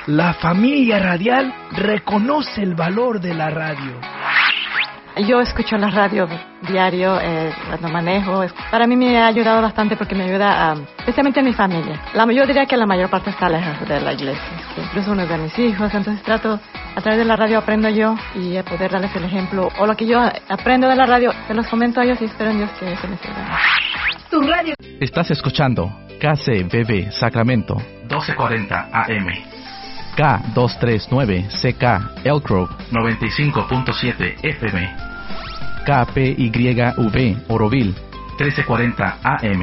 La familia radial reconoce el valor de la radio. Yo escucho la radio diario cuando manejo. Para mí me ha ayudado bastante porque me ayuda especialmente a mi familia. Yo diría que la mayor parte está lejos de la iglesia, incluso uno de mis hijos. Entonces trato, a través de la radio aprendo yo y a poder darles el ejemplo. O lo que yo aprendo de la radio, se los comento a ellos y espero en Dios que eso les sirva. Tu radio. Estás escuchando KCBB Sacramento 1240 AM. K239CK Elk Grove 95.7 FM. KPYV Oroville 1340 AM.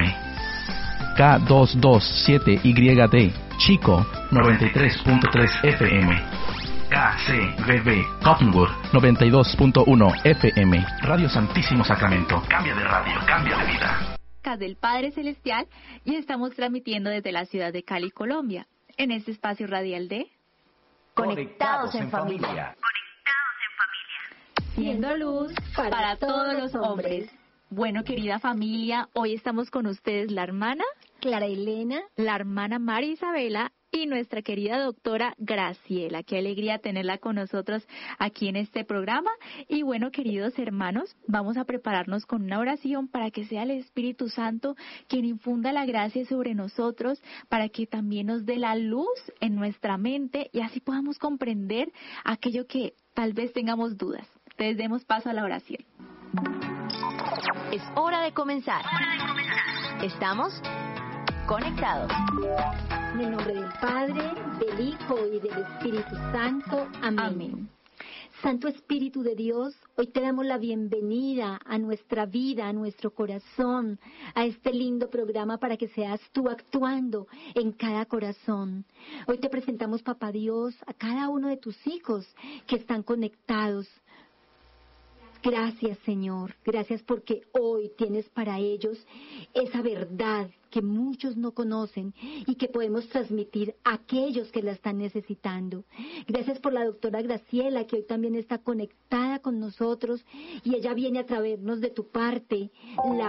K227YD Chico 93.3 FM. KCBB Cottonwood 92.1 FM. Radio Santísimo Sacramento. Cambia de radio, cambia de vida. Del Padre Celestial, y estamos transmitiendo desde la ciudad de Cali, Colombia, en este espacio radial de Conectados en familia. Siendo luz para todos los hombres. Bueno, querida familia, hoy estamos con ustedes la hermana Clara Elena, la hermana María Isabela y nuestra querida doctora Graciela. Qué alegría tenerla con nosotros aquí en este programa. Y bueno, queridos hermanos, vamos a prepararnos con una oración para que sea el Espíritu Santo quien infunda la gracia sobre nosotros, para que también nos dé la luz en nuestra mente y así podamos comprender aquello que tal vez tengamos dudas. Entonces demos paso a la oración. Es hora de comenzar. Estamos conectados. En el nombre del Padre, del Hijo y del Espíritu Santo. Amén. Amén. Santo Espíritu de Dios, hoy te damos la bienvenida a nuestra vida, a nuestro corazón, a este lindo programa para que seas tú actuando en cada corazón. Hoy te presentamos, Papá Dios, a cada uno de tus hijos que están conectados. Gracias, Señor. Gracias porque hoy tienes para ellos esa verdad que muchos no conocen y que podemos transmitir a aquellos que la están necesitando. Gracias por la doctora Graciela, que hoy también está conectada con nosotros y ella viene a traernos de tu parte la